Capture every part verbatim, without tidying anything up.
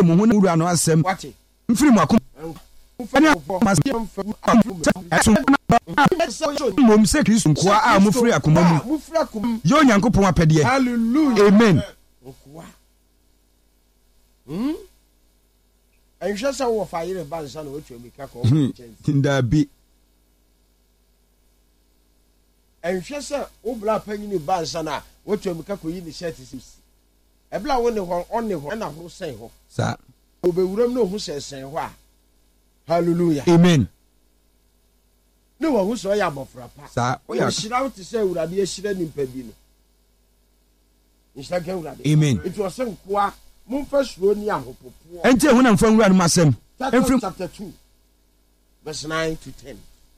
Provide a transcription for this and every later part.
mo ho wura no asem mfiri mu akom mom se Kristo nkoa a mo firi akoma mu yo Nyankopon apede. Hallelujah. Amen. Hmm. And just so fire ban son which we can call Tinda bi. And just so obla penny ban sana which we can call the shirt is a bla one on the one who say ho. Sir. Obe wuram no who says say wha. Hallelujah. Amen. No one who saw ya bofra pa. Sir. We are shroud to say urade e shire nimpa bi no. Amen. It was some kwa mun fasuro ni ahopopo. Enti ehun na mfa nwura no masem. Titus chapter two verse nine to ten.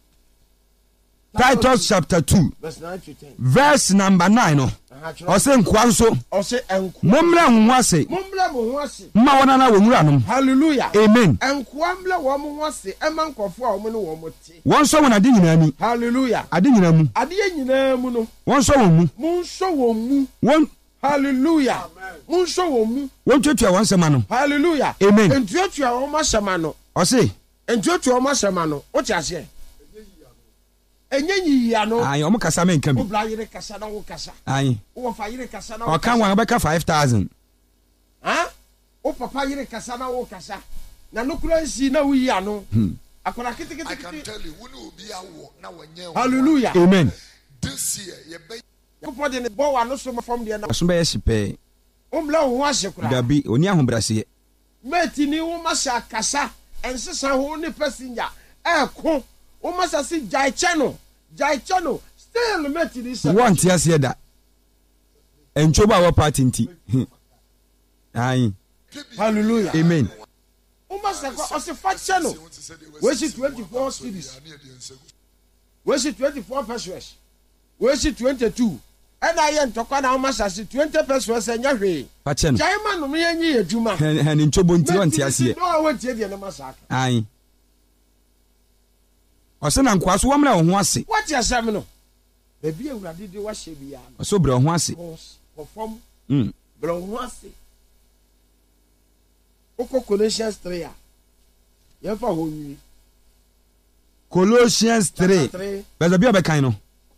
Titus chapter two verse nine to ten. Verse number nine no. Ose nkwa nso. Ose enkwa. Momra ho ase. Momra mo ho ase. Ma wona na wonwura no. Hallelujah. Amen. Enkwa mla wo mo ho ase ema nkofo a wo ne wo mo te. Won so wona ade nyina ni. Hallelujah. Ade nyina mu. Ade nyina mu no. Won so won mu. Mun so won mu. Won Hallelujah. Mun so won mu. Won tuatua won sema no. Hallelujah. Amen. Entuatua won ma sema no. Ose. Entuatua won ma sema no. O ti ase. Enye yiya no. Ayi, omo kasa me nka bi. O bla yire kasa na wo kasa. Ayi. O fa yire kasa na wo. O kan wan beka five thousand. Ha? O papa yire kasa na wo kasa. Na no kura nsi na wo yiya no. Akora kete kete kete. I can tell you when you be awo na wonye. Hallelujah. Amen. This year you be ko pode ne bo wa no so from there na. So be yesipe. O mla ho ase kura. Dabi, oni ahobrase. Meti ni wo ma sha kasa ensesa ho ne passenger. E ko o ma sa si jai channel. Jai channel. Still meti ni sa. Want ase da. Enchoba wa party nti. Ayi. Hallelujah. Amen. O ma sa ko o se fa channel. We see twenty-four cities. We see twenty-four pesos. We see twenty-two. And I am to call our see twenty pesos and Yahweh. Pachem. Jaiman, no me any Juma. And in Chobunti on Tiasia. No, I went to the massacre. Aye. Or send on Quas woman on Wasi. What's your seminal? Baby, I did the wash be or so bro Wasi. Perform. Hm. Bro Wasi. Oko Colossians three. You for who Colossians three. There's a bit of a kind of.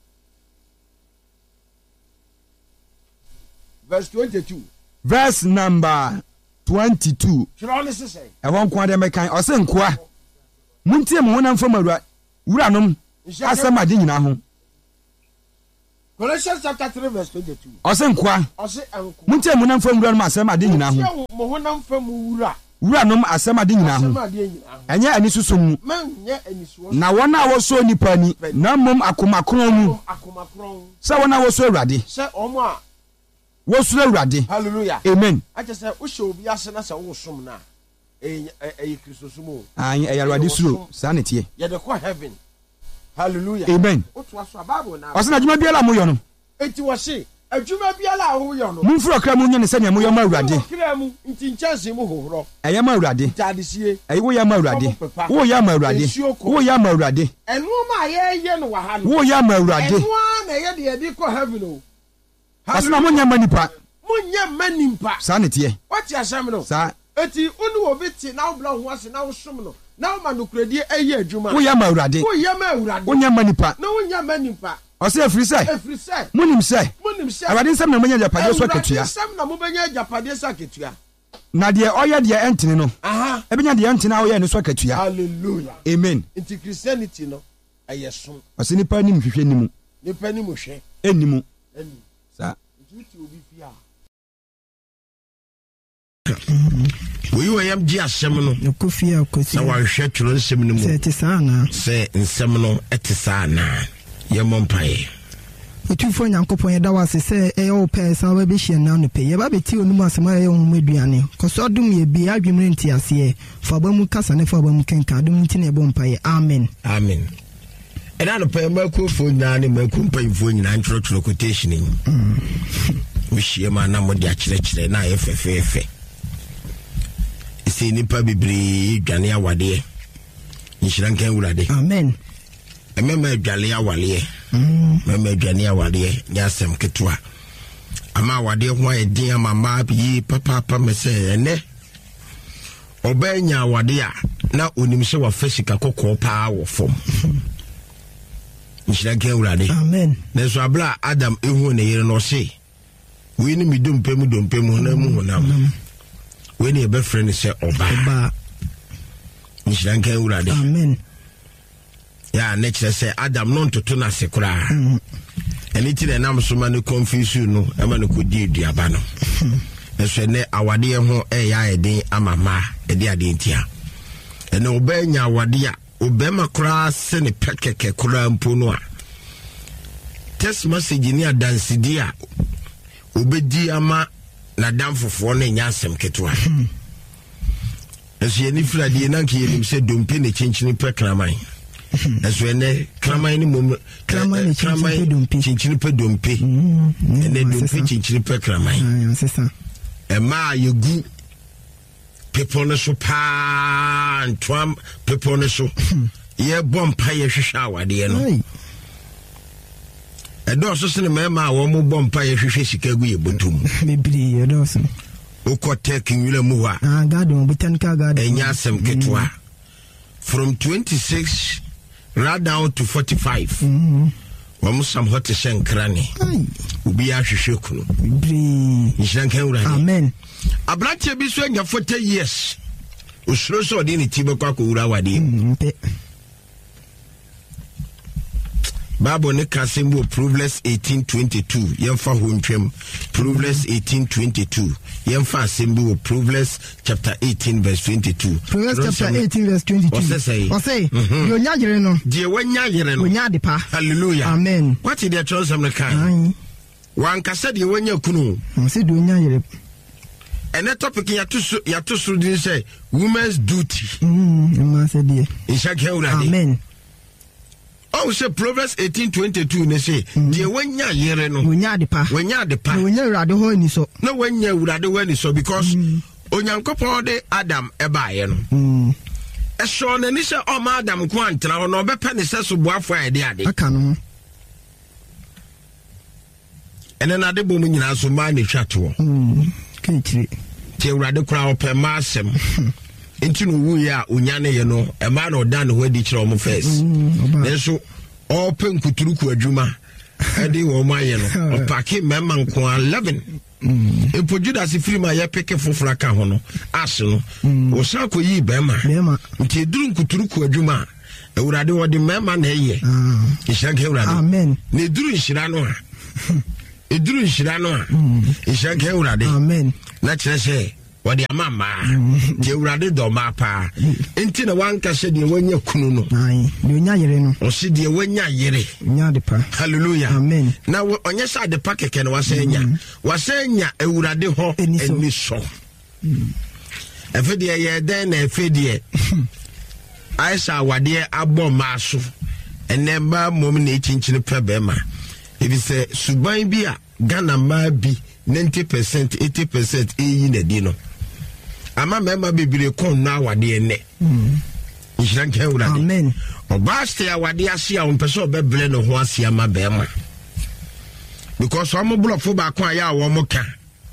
Verse twenty-two. Verse number twenty-two. Honestly say. I won't quite a kind or send qua. Muntia Mona from a Uranum. Asama Dina home. Colossians chapter three, verse twenty-two. Or send qua. Or say, Muntia Mona from Grandma Sama Dina home. Mohonam from Ura. Uranum Asama Dina home. And yet, and it's soon. Now, one hour so ni penny. No mum akumakron. So one hour so ready. Sir Omar. Was so ready. Hallelujah. Amen. I just said, we shall be asking us a awesome now. A Christosumo. I am ready through sanity. You're the quite heaven. Hallelujah. Amen. What was a Bible now? Was not Jumabia Moyon. It was she. A Jumabia who you know. Mufro Cramun and Sanya Muyama ready. Cramu in Chelsea. I am ready. Tadisi. I am ready. Oh, Yama ready. Oh, Yama ready. And woman, yeah, no one. Oh, Yama ready. One, I had the echo heaven. As no one Yamanipa. Munya Manimpa. Sanity. What's your seminal? Sir. Eti unu obiti now blow was now sumno. Now manukredi a year Juma. Oh, Yama ready. Oh, Yama ready. Oh, Yamanipa. No one Yamanimpa. I say, free say. Free say. Munim say. Munim say. I didn't say no money Japanese secretary. Some Namubanya Japanese secretary. Nadia Oya dear Antino. Aha. Ebenya the Antina Oya and secretary. Hallelujah. Amen. Into Christianity no. I assume. I see ni penny mfifienimu. Ni penny mushe. Enimu. Eni. Sa. It will be fear. We were M G Seminole, no coffee, or coffee. So I shut your seminole. Say, Sana, say, in Seminole, Etisana, your mumpire. But you find Uncle Poyada was to say, a old pair, so I be she and none pay. About the two numbers of my own mediani. Cause I do me be argument as ye for Bamukas and for Bamukanka, do mean a bumpire. Amen. Amen. And I don't pay my cool for nine and my company for nine church quotation. We share my number, the church, and I F F F. See nipa bibiri dwane awade nyirankan wurade amen emema dwale awale mm mema dwane awade nya asem ketwa ama awade ho edin ama ma bi papa papa me se ene obenya awade a na onimse wa fasika kokko pa wo fom nshirake urade amen neso abla Adam ehu ne yere no se we ni midompe mu dompe mu na mu honam we ni ebe friend se oba oba nshirake urade amen ya ne kire se Adam no ntoto na se kura eni ti na nam so ma ne confuse no e ma ne kodi duaba no neso ne awade ho e ya eden amama e de ade ntia ene obenya awade a obema kura se ne pekeke kura mpo no a text message ni adansidi a obedi ama na damfofo no nya asem ketwa esu ye ni fradi na nke ye nim se dompe ne chinchini pe kraman esu ene kraman ni mom kraman chinchini pe dompe ene dompe chinchini pe kraman sesa e ma yegu people no so pa ntwam people no so ye bompa ye hwehwe awade no e do so sene me ma wo mo bompa ye hwehwe sika gu ye bontum mebri ye do so ukotek nwule mu wa ah garden botanical garden enya asem ketwa from twenty-six right down to forty-five mhm wam sam hot shenkrani ubi ya hwehwe kunu mebri nshankan urani amen abratie bi so anya forty years usuro so de ni tibe kwa ko ura wade Bible ne kasembo Proverbs eighteen twenty-two yemfa ho ntwem Proverbs eighteen twenty-two yemfa asembo Proverbs chapter eighteen verse twenty-two Proverbs chapter eighteen verse twenty-two o say o say yo nya yere no die wanya yere no wonya de pa hallelujah amen what is the trust am kan wan kasa de wanya kunu o say do nya yere and that topic ya to ya to so din say women's duty mm ma say die insha amen. Oh, say Proverbs eighteen twenty-two ne say de wanya yere no wonya de pa wanya de pa wonya urade ho ni so no wanya urade ho ni so because onyankopon de Adam eba ye no mm e so na ni say o ma Adam ko antena ho no obepa ne say so boafo ade ade aka no ene na de bom nyina so ma ne twato mm kentire te urade kura ope ma asem enti no wu ya onyane ye no e ma na odan ho adi kire o first nenso open kuturuku adwuma ade wo ma ye no opake mema nko eleven e pojuda se free ma ye peke fofora ka ho no ase no wo sa ko yi bema nti duru kuturuku adwuma ewurade wo de mema na eye ishanke ewurade amen ne duru nhira no a eduru nhira no a ishanke ewurade amen na kire se wadi amama de urade do mapa enti na wanka hye de wanya kunu no ai de nya yere no o se de wanya yere nya de pa hallelujah amen na onye sha de pa keke no wasenya wasenya ewurade ho eni so efede ye den na efede aisha wade abọ maaso enemba mom na echinchine pebema ebi se suban bi a Ghana ma bi ninety percent eighty percent eyi na di no ama mema bibire kon na awade ene mm nshranke urade amen obaste awade ase a ompese obeble no ho ase ama bema because omo blofo ba kon aya wo mo ka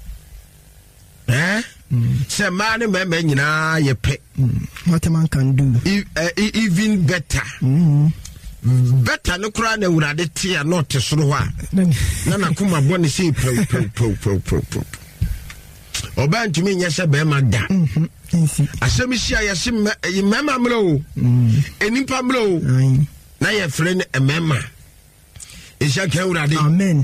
eh se ma ne mema nyina ye pe what a man can do e, uh, even better mm better no kura na urade tia not soro ho a na na kuma bone sei pro pro pro pro pro oba ntumi nya se be ma da mhm ensi asemi sia ya se mema mlo enipa mlo na ye frene emema isha ke urade amen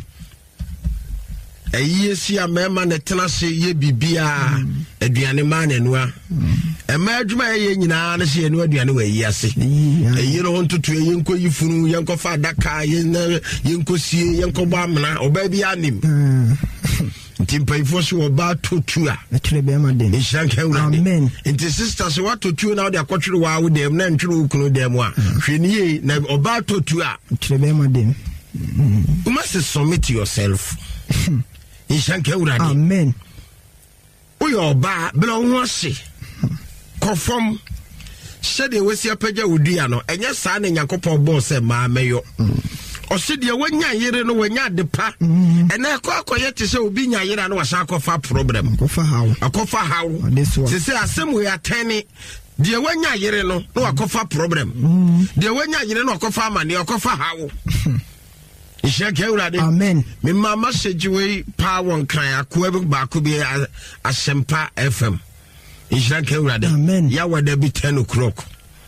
eyi esi amema ne tena se ye bibia aduane ma na enua ema adwuma ye nyina na se enua aduane wa yi ase eyi no ntutu ye nko yifunu ye nko fa daka ye ye nko sie ye nko ba amna oba bi anim ntimpa ifo so oba totu a atire be ma den ishanke urade amen inti sisters what totu na de akotwere wa wo dem na ntwere ukunu dem a hwene ye na oba totu a atire be ma den you must submit yourself ishanke urade amen uyo ba bela ho ase konform shede wesi apagya odua no enye saa na yakopon bo se ma meyo ɔse de wanya yere no wanya de pa ɛna ɛkɔ akɔyɛ te sɛ obi nya yere no wasa akɔfa problem akɔfa haw akɔfa haw se se asɛm we atɛne de wanya yere no no akɔfa problem de wanya yere no akɔfa amane akɔfa haw Ishaka urade. Amen. Me mama sejiwe pa won kan akoa ba ko bi Asempa F M. Ishaka urade. Amen. Ya wada bi ten o'clock.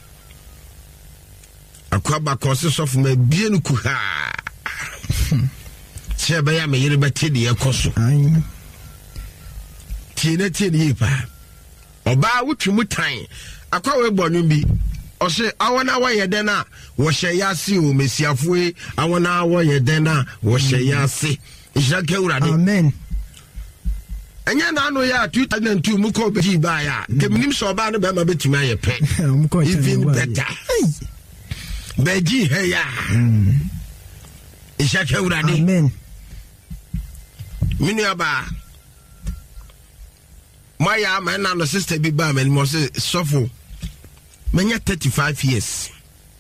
Akoa ba ko se sofu ma bie no ku ha. Se ba ya me yire beti de ekoso. Amen. Tiene tiene pa. Oba wutwimu tan. Akoa we bonu bi. Ose awona wa yedena wo hye yase o mesiafo awona wa yedena wo hye yase Ishaka urade. Amen. Enya na no ya two thousand two mu ko be ba ya keminim so ba no be ma betumi ayepe even better beji he ya Ishaka urade. Amen. Minu aba Maya ma na no sister bi ba me mo se sofo menya thirty-five years.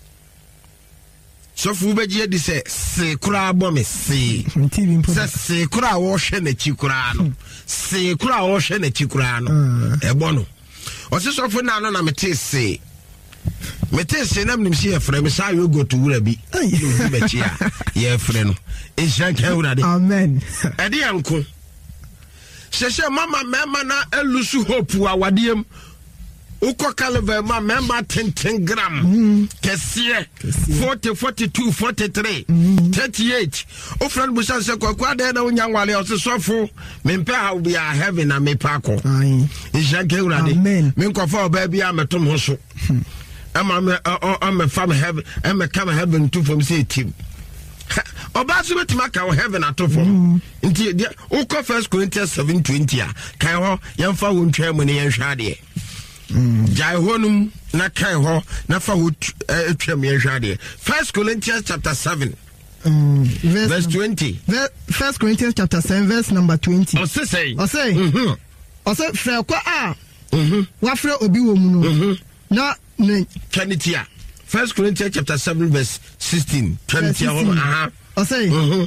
So fu beji edi se se kura bo me se se se kura wo hwe na chi kura no se kura wo hwe na chi kura no e bo no o se so fu na no na mete se mete se na mnim si e frɛ me sa yo go to wura bi no bi bechi a ye frɛ no e shan kan wura de. Amen. E de anko sese mama mema na elusu hope awadiem uko caliber ma member ten ten gram mm. Kesiye forty forty-two forty-three mm. thirty-eight o friend busa se kwa kwa de na unya nwale o se sofo me mpe ha obi a heaven na me pa ko Ishaka urade me nkofa oba bia metom ho so ama me o me fam heaven e me come heaven to from say team oba so betima ka heaven atofo nti uko First Corinthians seven twenty a kai ho yemfa wo ntwa mu ne yenhwa de Jai honum na kai ho na fa ho etwam ye hwade. First Corinthians chapter seven um, verse, verse twenty. First Corinthians chapter seven verse number twenty. O se say. O say. Mhm. O say fra kwa a. Mhm. Wa fra obi wo mu no. Mhm. Na ne Trinitia. First Corinthians chapter seven verse sixteen. Trinitia ho aha. O say. Mhm.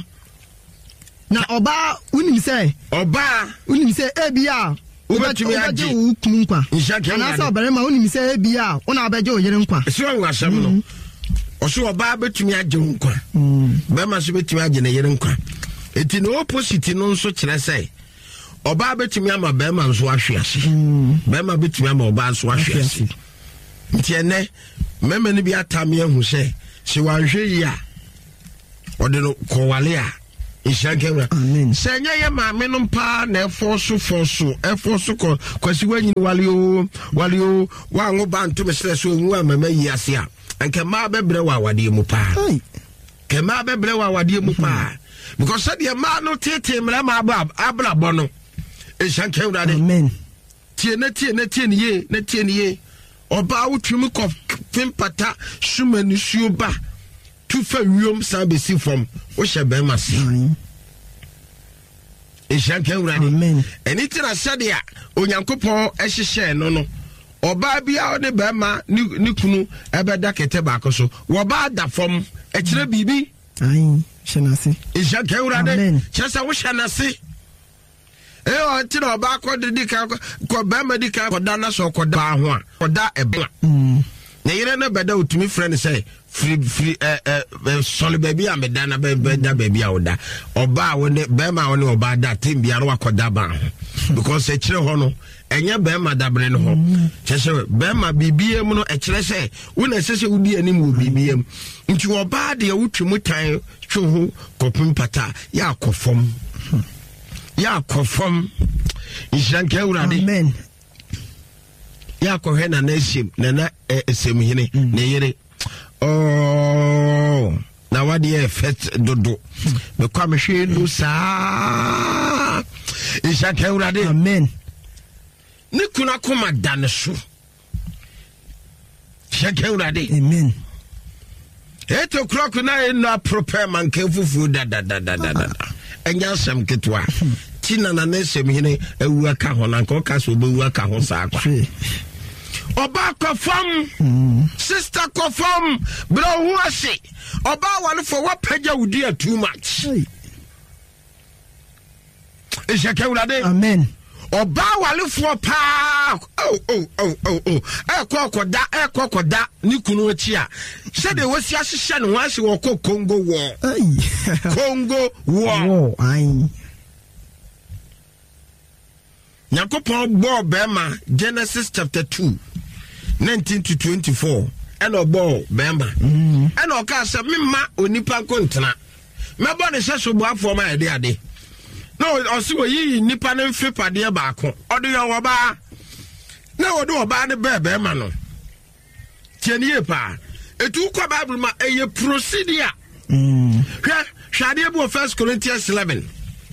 Na oba unim say. Oba unim say ebia Ubatumi aje ukunkwa. Ishaka na so barema unim say ebia una abaje oyere nkwa. So wan asem no. Oso oba betumi aje nkwa. Ba ma so betumi aje na yere nkwa. Eti no opposite no nso kire say oba betumi ama ba ma nso ahwease. Ba ma betumi ama oba nso ahwease. Nti ene mema ni bi atame ahu say se wanhwe yi a ode no kowale a Ishaka Amen. Senya ye maame no pa na efoso foso efoso ko kwasi wanyi wale o wale o wa ngo bantu mesre so nwu amama yi ase a anke ma bebre wa wade mu pa ke ma bebre wa wade mu pa because said ye ma no tete mra ma aba abla bono Ishaka urade. Amen. Tie na tie na tie ye na tie ye oba wotwum ko fimpata shumani suoba tufa wiom sa besi fom wo hye be ma se Ishaka urade. Amen. Anything I said ya onyankopon ehye no no oba bia ne be ma ni kunu ebeda kete ba koso wo ba da fom e kire bibi ai shenase Ishaka urade chesa wo shenase e o tire oba ko de ka ko be ma dika ko da na so ko da ho a ko da ebe mm na yire na beda utumi friend say free free eh eh solo baby am da na be da baby a oda oba woni be ma woni oba da tim bia no akoda ba because e kire ho no enye be ma da bre no ho chese be ma bibie mu no e kire se wona sese wudi anim wo bibie mu nti oba de wutwemu tan twoho kopim pata ya akofom ya akofom Ishaka urade. Amen. Ya ko he na na esim na na esem hine na yere oh na wadi e fet dodo me kwa me hwe no sa Ishaka urade. Amen. Ni kuna koma dane so Ishaka urade. Amen. eight o'clock na e na prepare man ke fufu da da da da da enya sam ketwa tina na na esem hine ewu aka ho na nko ka so bewu aka ho sa akwa Oba kofam sister kofam bro hu ase oba wale for what pagya would do too much. Is ya kewulade? Amen. Oba wale for pa oh oh oh oh oh e kokoda e kokoda ni kunu achi a se de wasi ahihye ne wanse wo Congo war. Congo war. Oh ai. Yakopon bo bema Genesis chapter two nineteen to twenty-four and obo bema and oka se mema onipa kontena mebo ne hyeso boafo ma ade ade no osi wo yi nipa ne mfepade ba ko odo yo woba na wodo oba ne be bema no tienie pa etu kwa Bible ma eye procedure mm hwa hwade bu First Corinthians eleven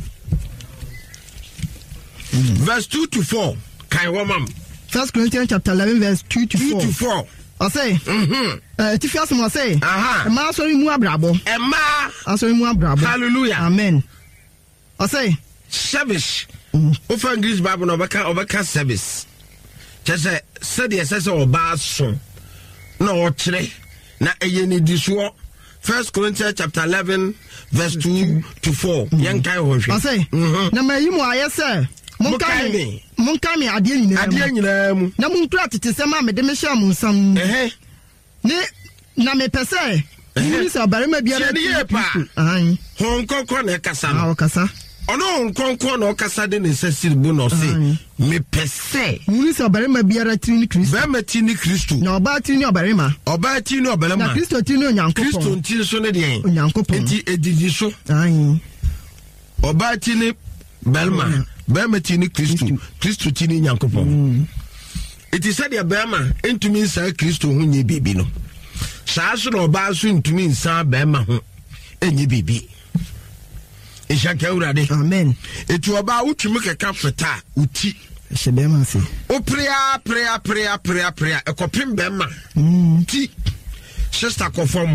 verse two to four. Kai womam. First Corinthians chapter eleven verse two to four. two to four. I say. Mhm. Eh tifias mo say. Aha. E ma sorry mu abrabo. E ma asori mu abrabo. Hallelujah. Amen. I say service. Ofa English Bible no beka obeka service. Chese said yes say oba so. Na o kire na eye ni disuo. First Corinthians chapter eleven verse two to four. Yen kai ho hwe. I say. Na ma yi mo ayese. Monkami Monkami ade nyina ade nyina mu na munkura tetesema me de me hia mu nsam eh ne na me pese ni se obarema bia na Kristo an hon konkon na kasa na o kasa ono hon konkon na o kasa de ne sesiri bu no se me pese ni se obarema bia ra tiri ni Kristo ba ma tiri ni Kristo na oba tiri ni obarema oba tiri ni obarema na Kristo tiri ni onyankopon Kristo tiri so ne de onyankopon enti edidi so an oba tiri ni belma Bema tini Kristo Kristo tini nyankopon iti said ya bema entumi nsa Kristo ho nye bibi no saa so no ba so entumi nsa bema ho enye bibi ishaka urade amen eti oba utumi keka feta uti se bema se o prayer prayer prayer prayer prayer ekopim bema ti sister kofom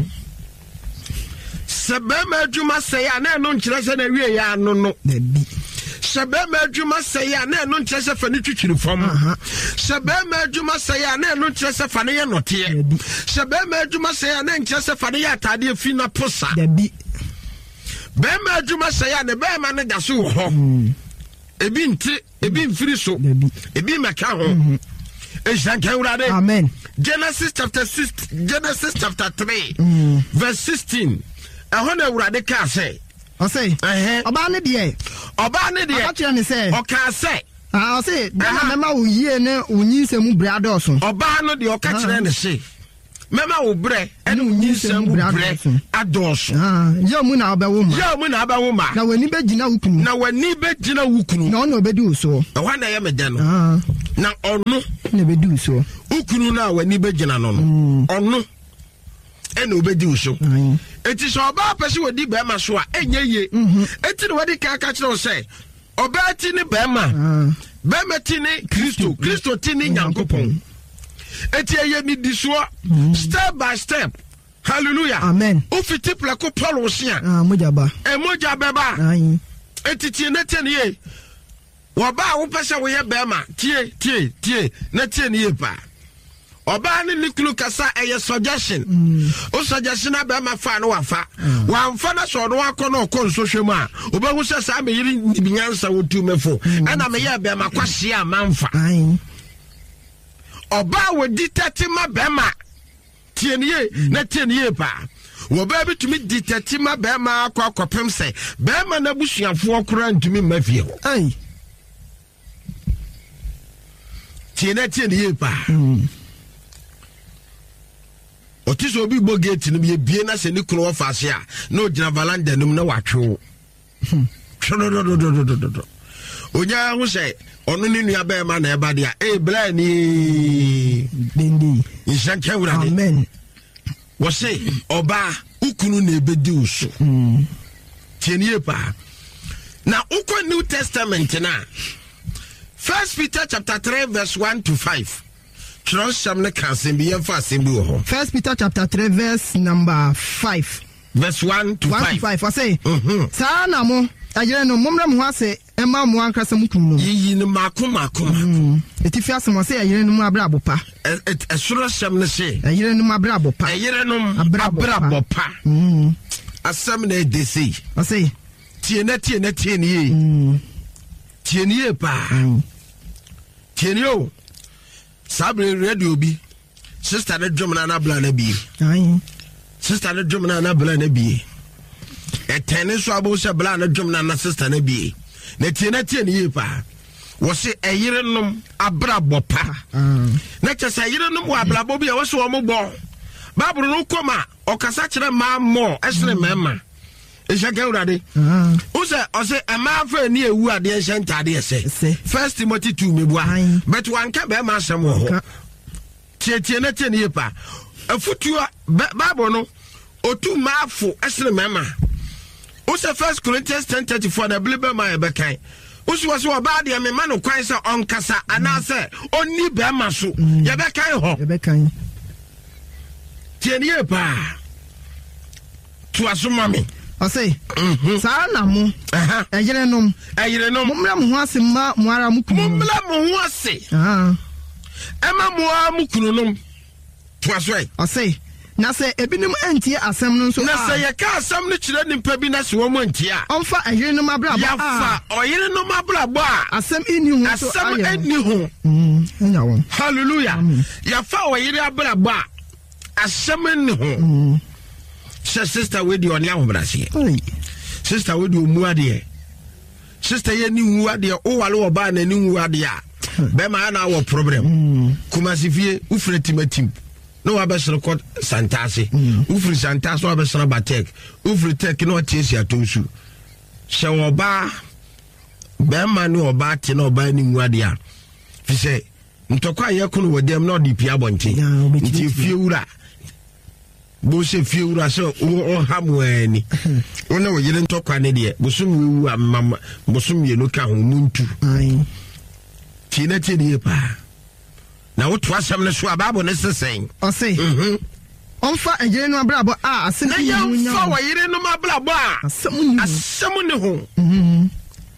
se bema adwuma se ya na no nkire se na wie ya no no bi Shabema adwuma sey ya na eno nkyese fa ne twitwiri fam Shabema adwuma sey ya na eno nkyese fa ne ye note Shabema adwuma sey ya na nkyese fa ne ye atade afi na posa dabi Bema adwuma sey ya ne bema ne da so ho ebi nti ebi mfiri so ebi maka ho Eshanka urade amen Genesis chapter six Genesis chapter three mm. verse sixteen ehona urade ka say I say, Oba ne de Oba ne de I got you and say, Oka say, I say, Mama will ye ne unyi se mu brado so. Oba no de oka kire ne say. Mama wo bre ene unyi se mu bre ados. Ah, yo mu na oba wo ma. Yo mu na oba wo ma. Na wani be gina wukunu. Na wani be gina wukunu. Na ono obedi so. E wa na ye me de no. Ah. Na ono na bedu so. Wukunu na wani be gina no no. Ono ene obedi uso eti so oba pese wodi be ma so a enye ye eti ne wodi ka ka kire o se oba ti ni be ma be ma ti ni Kristo Kristo ti ni nyankopon eti eye ni disuo step by step hallelujah amen o fiti plako Paul o sia ah moja ba e moja beba ayin eti ti ne te ne ye wo ba wo pese wo ye be ma tie tie tie na tie ne ye pa Oba ni niklu kasa eye suggestion o suggestion aba ma fa no wafa wa mfa na so no akọ na okọ nso hwemu a oba hu se sa me yiri nibinyansa wotu mefo ana me ye be ma kwahye a manfa Oba wodi tati ma be ma tienie na tienie pa wo ba bitumi di tati ma be ma akọ akọpem se be ma na busuafo okora ntumi mafie ho ai tienie tienie pa Otiso obi bo gate no ye bie na se ni kunu ofase a na ogina valanda num na watwe onya hu se onu ni nua be ma na eba dia e bla ni dendi inshanka urade amen wo se oba ukunu na ebedi uso tienie pa na ukọ New Testament na First Peter chapter three verse one to five First Peter chapter three verse number five verse one to one five. to five I say mhm sa na mo ajere no momra mo ase Emma mo ankasa mu kunu. Yi ni mako mako mako. Etifi asem say ayire no mu abrabo pa. E suro sem ne se. Ayire no mu abrabo pa. Ayire no abrabo pa. Mm. Asem na de sei. O sei. Tie na tie na tie ni ye. Mm. Tie ni ye pa. Tie ni o. Sabre radio bi. Sister na drum na na bla na bi. Ai. Sister na drum na na bla na bi. E tene so abo se bla na drum na na sister na bi. Na tie na tie ni ye pa. Wo se eyire nom abrabo pa. Na che se eyire nom wa abrabo bi e wo se wo mo bo. Bible no koma okasa kire ma mo esre mema. E je ga urade. O se o se e ma fa ni ewu ade e hye ntade e se. First Timothy two mebua. But wan ka be ma asem ho. Tie tie na tie ni ye pa. Afutua Bible no otu maafo esre mema. O se First Corinthians ten thirty-four na blibe ma e be kan. Usu wasu oba de me ma no kwan se onkasa ana se onni be ma so ye be kan ho ye be kan tienie pa tu asuma me o say sa na mo ejere nom ejere nom mumra mo ho ase ma mo ara mu kunu mumra mo ho ase ah ema mo a mu kunu nom tu aso ai o say na se ebinim antie asem no so na se ye ka asem no kire nimpa bi na se wo mo antie a onfa ehire no mabrabo ya fa oyire no mabrabo a asem ini hu so asem eni hu mm enya won hallelujah ya fa oyire abrabo a asem eni hu se sister we di oni ahobrase sister we di omu ade sister ye ni hu ade o wale oba na ni hu ade a be ma na wo problem kuma sifie ufre timatim no abesere ko santase ufri santase abesere batek ufri tek no tiesi atonsu she oba be ma ni oba ti na oba ni muade a fi se ntokwa ye ko no wodem na odi pia bonche nti fie wura bo se fie wura se o hamwani wona wo yele ntokwa ne de bo sum wewu amama bo sum ye no ka ho muntu ai ti na ti de pa na wo to asem ne so ababo ne sesen o say mhm onfa ejere no abrabo a asem na ya fa wa yire no abrabo a asem asem ne ho mhm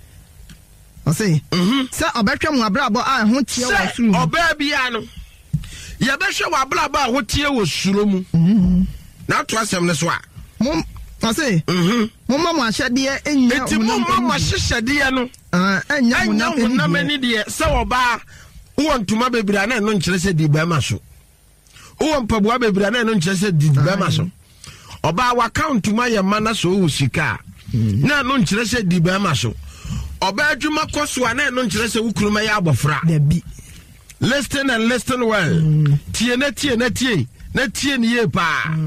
o say mhm se obetwa mu abrabo a ho tie wo suru se oba bia no ye behwe wa abrabo a ho tie wo suru mu mhm na to asem ne so a mom o say mhm mom ma hyede enya enti mom ma hyede no ah enya mo na mani de se oba uwa ntuma bebira na no nkyere se di bama so uwa mpaboa bebira na no nkyere se di bama so oba wa account ma ye mana so wo sika na no nkyere se di bama so oba adwuma koso na no nkyere se wukuruma ya abofra dabi listen and listen well tie na tie na tie na tie ni ye pa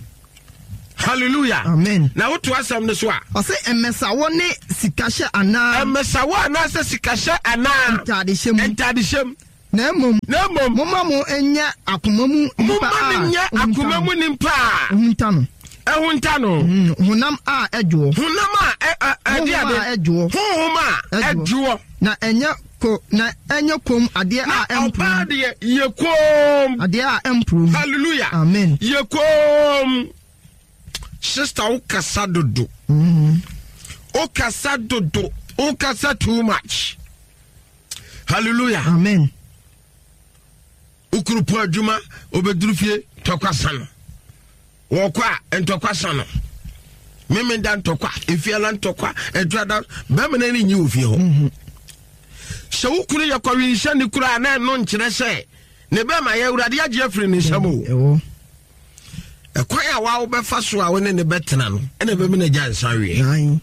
hallelujah amen na woto asam ne so a o say emesa wo ne sikahye ana emesa wo ana se sikahye ana entade shem entade shem na mom na mom mama mo enya akomamu nimpa a mama nya akomamu nimpa hunta no ehunta no hunam a edwo hunam a ade ade edwo hunhuma edwo na enya ko na enya kom ade a empro ade ye kom ade a empro hallelujah amen ye kom sister o kasa dodo mhm o kasa dodo o kasa too much hallelujah amen ukurupu adwuma obedurufie tokwasa no wokwa entokwasa no meme dan ntokwa efiala ntokwa edwada bemene ni nyi ofie ho se ukuru yakwawi nhyɛ ne kura na no nkyerɛ sɛ ne bema ya urade agye afiri ne nsamo ewo ekwan a wa wo befa so a wone ne betena no ene be me na gya nsawie ai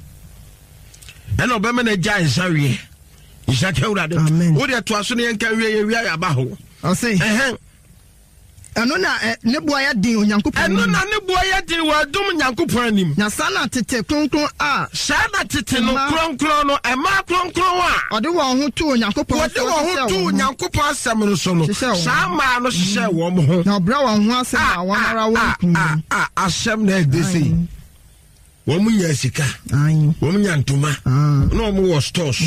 ene obe me na gya nsawie isa ka urade wo de to aso ne yanka wie ye wie ya ba ho o say eh eno na ne boa ya din onyankopon eno na ne boa ya din wa dum nyankopon anim na sana tete kronkron a sana tete no kronkron no e ma kronkron a ode wo ho to onyankopon ode wo ho to onyankopon asem no so no sa ma no hye wo mo ho na obra wo ho asem a wonara wo nkun a asem na de sei wo mu nya sika ai wo mu nya ntoma no mo wo stores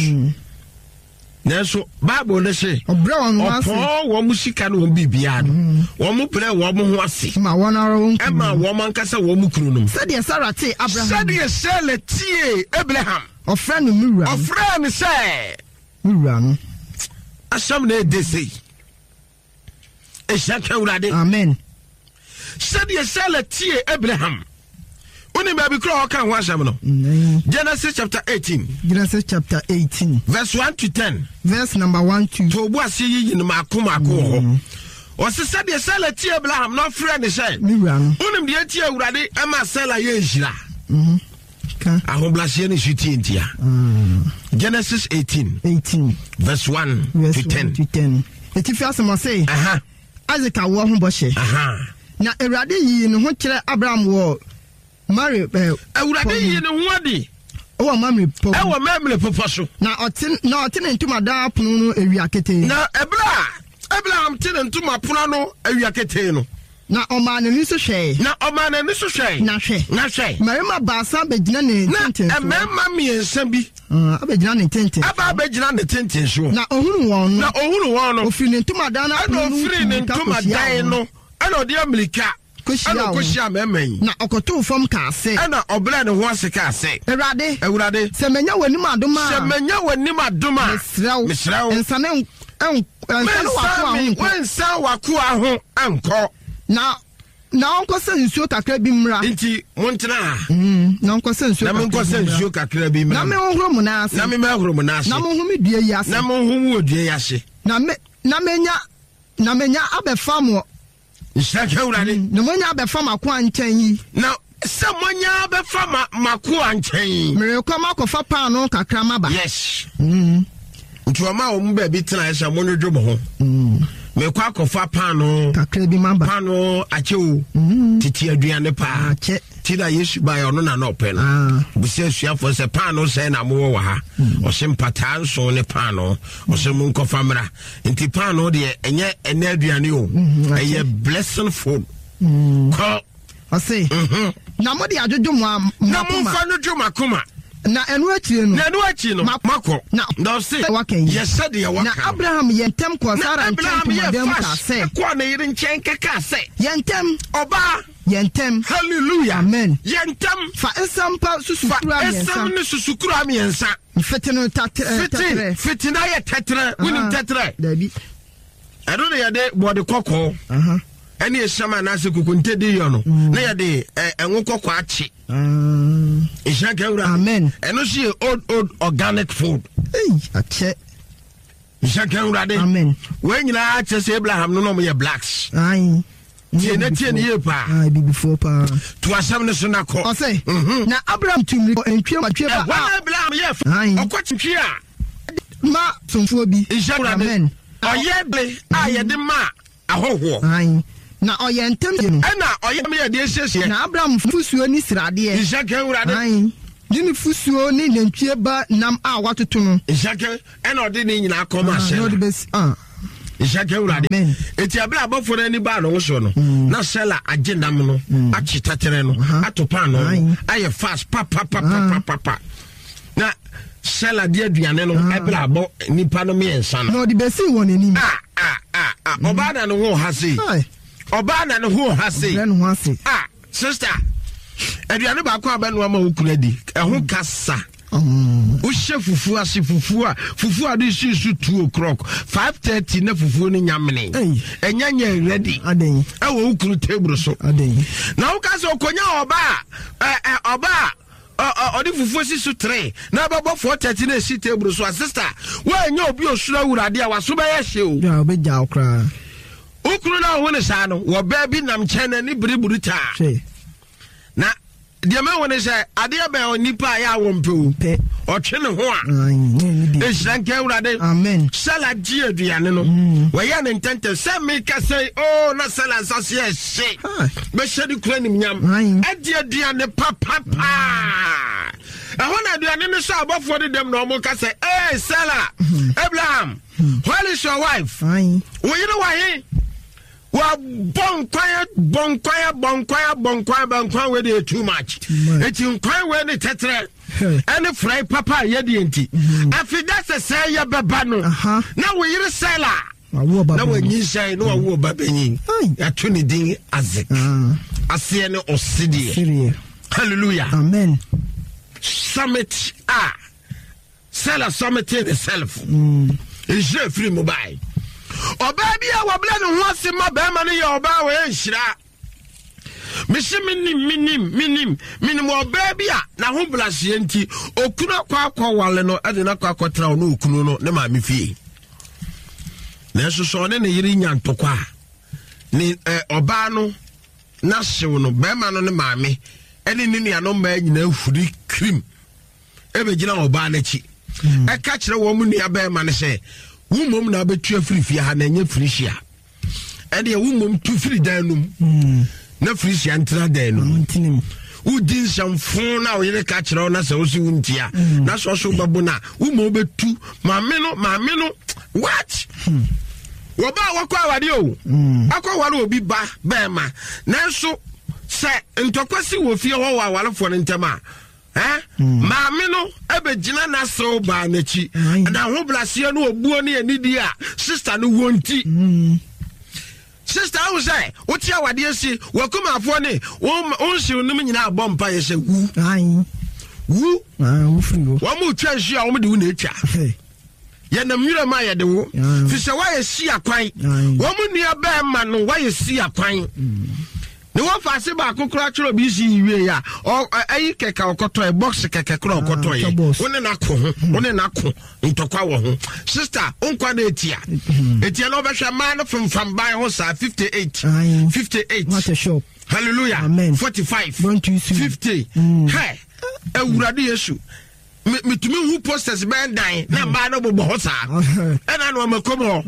Neso Bible ne se obra won wase opo wo mu sika no won bibia no wo mu pre wo mu ho ase ma wonara won e ma wo man kasa wo mu kunu no se de Sarah te Abraham se de Sarah tie Abraham a friend of Mura. A friend say Mura. A some day they say. A shaka ready. Amen. Said you sell a tear Abraham. Only baby crow can wash them. Genesis chapter eighteen. Genesis chapter eighteen. Verse one to ten. Verse number one to to was ye in Makumako. Was the said you sell a tear Abraham, not friend, said. Mura. Only the tear ready, Emma sell a yeshla. I hope bless you in Tia. Genesis eighteen. eighteen. Verse one Verse to ten. To ten. If you feel some say, aha, Isaac, I want Boshe. Aha. Now, a radi in what Abraham war. Mary, I would have been in Wadi. Oh, Mammy, our memory proposal. Now, now, attending to my dad, Puno, a reacate. Now, Ebra, Ebra, I'm telling to my Pulano, a reacateno. Now, oh, man, and this shay. Now, oh, man, and this shay. Now, shay. Now, shay. Marima Bassa, Bejani, and Mammy and Sambi. Uh, Bejani Tintin. About Bejani Tintin, sure. Now, oh, one. Now, oh, one of feeling to my dana, I know, feeling to my dino. I know, dear Milka. Kushia Memmy. Now, Okoto from Casse. And a oblan once a casse. Erade, Erade, Semenya when Nima Duma, Semenya when Nima Duma, Miss Rao, and Sanem, and when Sawaku uncle. Now, now, Uncle Sens, you can crab him right. Inti Montana. Hm, no Cossens, you can Cossens, you can crab him. Name Romanas, Name Romanas, Namo whom dear Yas, Namo who would yashi. Namenya, Namenya Abe Famo. Shakura, no one Abe Fama Quan Chain. Now, someone Yabe Fama Makuan Chain. Miracle Marco Fapano Kakramaba. Yes. Hm. To a mouth, baby, tonight, I'm one of them. Hm. Me kwa kofa pano kakrebi mamba pano achewu titi aduane pa tida yesu ba ono na no pe no busia sua fo se pano se na mo wa ha o se mpata nso ne pano o se mun kofa mra nti pano de enye ene aduane o eye blessing food ko o se na mo de ajojo mo na mo fa no joma kuma na enu achi no na enu achi no mako na no say yes said ya waka na Abraham yentem ko Sara yentem madam ka say ko na yiri nchen keka say yentem oba yentem hallelujah amen yentem fa esampa susukura miensa fa esam ne susukura miensa fitino tatre tatre fitina ye tatre wini tatre dabi ado na yade body kokko aha ene esama na se kukunte di yo no na yade enwo kokko achi um amen eno she old old organic food eh ache amen when you na ache se Abraham no no me blacks ai tie na tie ne pa ai bi before pa to asam ne so na ko o say na Abraham tumri entwe matwe ba wa Abraham yef okwatwe a ma somfo bi amen oye ble aye de ma ahoho ai na oye ntem no na oye me de ehyehyɛ na Abraham fusuo ni srade e Isaac urade ai dini fusuo ni nantwie ba nam a watoto no Isaac ena ode ni nyina akoma hye no de bes ah Isaac urade eti abla abofo na ni ba no so no na sela agye nam no achi tatere no atopa no aye fast pa pa pa pa pa pa na sela de aduane no abla abo nipa no me ensa no no de besi won ani ah ah ah oba na no ho ha sei oba na no ho ha sei ah sister aduane ba kwa ba no ma wukuna di ehun kasa o she fufu ase fufu a fufu a de shi su two o'clock five thirty na fufu ni nyamene enya nya ready aden e wo wukunu table so aden na wo kasa okonya oba eh oba o di fufu si su three na ba bo four thirty na si table so sister wo enya obi osura wurade a waso ba ye hye o ya obe ja okra ukuru na wo ne sa no wo ba bi nam chene ni biriburu ta na de ma wo ne say ade ba onipa ya wo mpe o twe ne ho a e shanke urade amen salad ji aduane no wo ya ne ntente se me ka say oh na salad so se she be shedi kura nim nyam ade aduane papa pa ehon aduane no so abofo de dem no mo ka say eh sala Abraham where is your wife fine wo you know why wa bonkwaya bonkwaya bonkwaya bonkwaya bonkwaya we dey too much eti nkwan we ne tetre any fry papa ye dey enti afi that say ya beba no na we yire sela na we nyi shine no wo baba nyi ya tuni din azek ase ne osidi hallelujah amen summit ah sell a summit itself. Is a free mobile. Or baby, our blood wants in my bamani or bow and shra. Miss Minim, Minim, Minim, Minim, baby, now who bless yenti, or could not quack while no, I did not quack what no, Kuno, no, my fee. Nesu son in the Irian Toqua. Ni Obano, National, Beman on the mammy, any Nini no man, no free cream. Every general Obanechi. I catch a woman near Beman and say, Woman, now be two free for her name, Frisia. And a woman too free down. No Frisia and Traden. Who did some phone now in a catcher on us also won't ya. That's also Babuna. Who move two, Mamino, Mamino. What? Waba wakwa wadio. Akwa walo bi ba bema. Nanso se ntokwasi wo fie ho wa wale fo ntema. Eh? Maame no ebegina na so ba nachi. Na ho blase no obuo ne anidi a sister no wonti. Sister wo say, wo tia wade asi, wakoma afo ne, won hye onum nyina abompa ye se wu. Ai. Wu? Ah, wo firi wo. Wo mu twa hye a wo de wo na etwa. Ye nam yura ma ye de wo. Fi se wa ye si akwan. Wo mu nua ba ma no wa ye si akwan. Ne wo fa se ba kokora choro bi si yiwe ya. O ayi keka okoto e box keka kora okoto ye. Wo ne na ko ho, wo ne na ko ntokwa wo ho. Sister, onkwa na etia. Etia no be hwa ma no fam ban ho sa fifty-eight. fifty-eight. What a shop. Hallelujah. Amen. forty-five. fifty. Hey. Ewurade Yesu. Me to me who posters band dying, na ba no bo ho sa. E na no makom ho.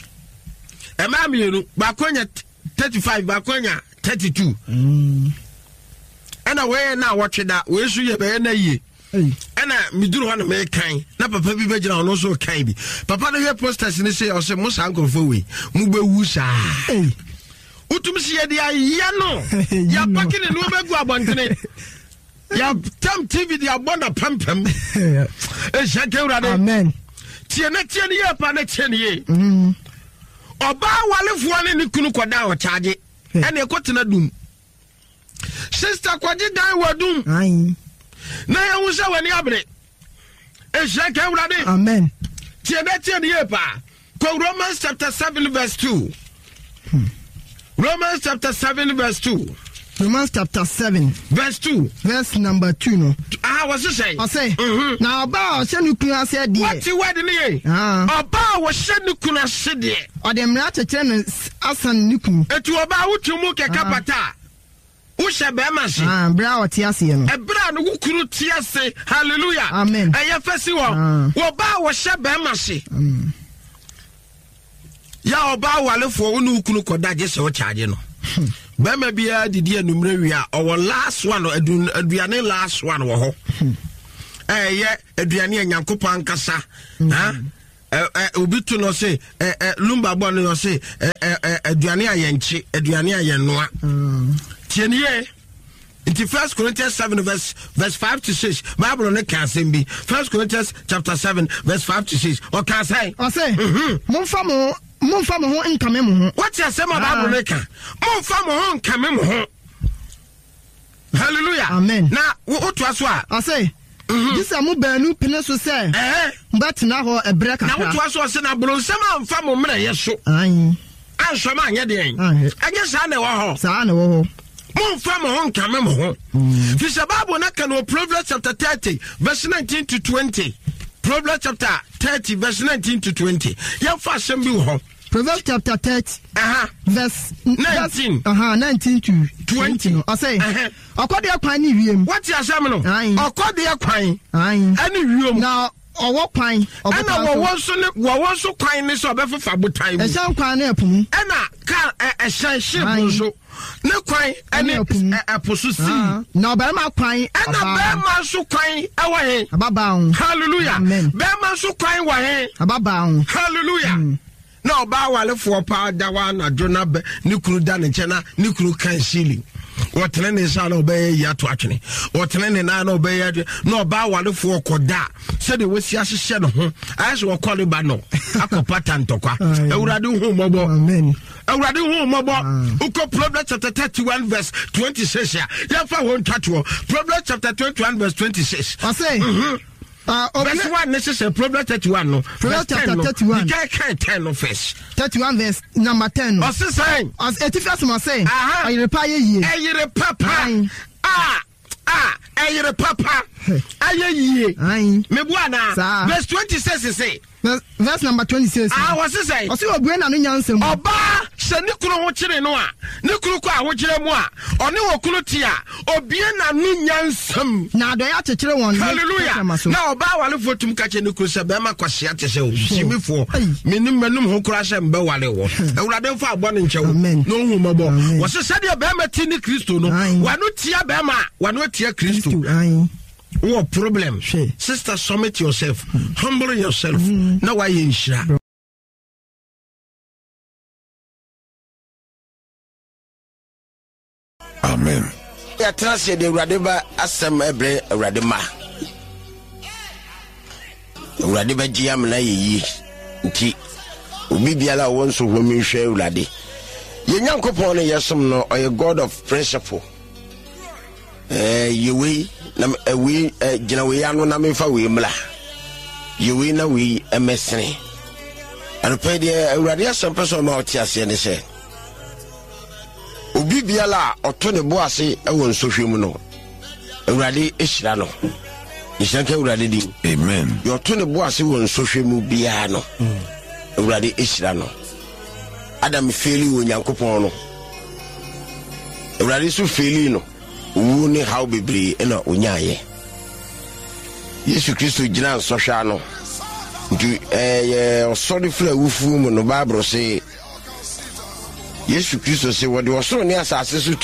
E ma mienu, ba konya thirty-five, ba konya thirty-two. Mm. And away na watch that, we should ye be na ye. And I me do one me kind. Na papa bi be jina no so kind bi. Papa no hear posters ni say o say mo san go for we. Mu be wu sa. Hey. Utum si ye dia ya no. Ya pakine no be gu abontene. Ya tam T V dia bonda pampam. E shake urade. Amen. Tie na tie ni ye pa na tie ni ye. Mhm. Oba walefo ne ni kunu koda o charge. Ene ekotena dum. Sister kwaje dan wadum. Ai. Na ya wusa wani abre. E shake urade. Amen. Tie na tie ni ye pa. Ko Romans chapter seven verse two. Hmm. Romans chapter seven verse two. Romans chapter seven verse two. Verse number two no. Ah, what's it say? I say. Mhm. Na oba o se nukuna se die. What you word ni? Ah. Oba wo se nukuna se die. O de mra chechre no asan nukunu. Etu oba wutumu ke kapata. Wo se be ma se. Ah, bra o ti ase no. E bra no wukuru ti ase. Hallelujah. Amen. E ye fesi wo. Wo ba wo se be ma se. Mm. Ya oba walefo wo nu wukunu koda je se wo charge no. Bema bia didi anumre wia owo last one aduane last one wo ho eh ye aduane anyankopɔ ankasa ha eh obi to no say eh lumba bo no say eh aduane ayenchi aduane ayennoa tienie in First Corinthians seven verse verse five to six Bible no can say be First Corinthians chapter seven verse five to six o can say o say mon famo mon famo ho nkame mo ho what you say my Bible no can mon famo ho nkame mo ho hallelujah amen na wo to aso a I say this am baanu pene so say eh but na ho ebre kakra na wo to aso say na bronsam amfa mo mra ye so ai anso ma anye den anye sa na wo ho sa na wo ho mon famo ho nkame mo ho fi se Bible na kan Proverbs chapter thirty verse nineteen to twenty Proverbs chapter thirty verse nineteen to twenty ya fa asem bi ho Proverbs chapter thirty aha verse nineteen aha nineteen to twenty no I say akode akwan ni wiem what you asem no akode akwan ai ani wiem na owo kwan ana wo wonso ne wo wonso kwan ne so obefafa botai mu e san kwan na apum ana ka e shan ship so ne kwan ene aposo si na ba ma kwan ana ba ma so kwan awa he ababa hallelujah ba ma so kwan wa he ababa hallelujah na oba wale fo pa da wa na jona be ni kuru da ne chena ni kuru kan shili wotene ne sa na obey ya to atwene wotene ne na na obey ya na oba wale fo koda se de wosi ahye ne ho ayese wo kole ba no akopata ntokwa ewurade hu mobo amen ewurade hu mobo uko Proverbs chapter thirty-one verse twenty-six ya ya fa won tato Proverbs chapter twenty-one verse twenty-six I say Ah, okay. Verse one necessary Proverbs thirty-one no. Proverbs chapter thirty-one. You can't ten no first. thirty-one verse number ten. What's the saying? As eighty first must say. Aha. I reply ye. Aye papa. Ah. Ah, aye papa. Aye ye. Aye. Me buana. Verse twenty-six say. Verse number twenty-six. Ah, what's the saying? Osi obu na no nyansem. Oba se ne kunu ho kire no a. Ne kunu ko a ho kire mu a. One wo kunu ti a. Obie na no nyansem. Na do ya kekere won. Hallelujah. Na oba wale fotum ka che ne kunu se be ma kwase ate se o. Simifo. Menim manum ho kura se mbe wale wo. Ewurade fa abo ne nche wo. No hu mabo. Wo se se de be ma ti ni Kristo no. Wanu tia be ma. Wanu tia Kristo. Aye. What problem? She. Sister, submit yourself. Mm. Humble yourself. Mm. Now I in shira. Amen. Ya trust the Radeba asem ebre Radema. Radeba jiam na yi. Nti obi biala won so ho mi hwe Urade. Ye Nyankopon no yesom no oye God of principle. Eh yewe na we gina we anu na me fa we mla yewe na we emesene anopɛ de Awurade asɛm pɛso ma ɔte ase ne sɛ obi biala ɔto ne bo ase ɛwɔ nsohwɛ mu no Awurade ehyira no ehyira ka Awurade di amen yo ɔto ne bo ase wɔ nsohwɛ mu bia no Awurade ehyira no Adam feli wɔ Nyankopɔn no Awurade so feli no wu ni how bebre na onyaye Yesu Kristo gina nsɔhwa no nti eh osori fla wufu mu no Bible say Yesu Kristo say wode osoro ne asase so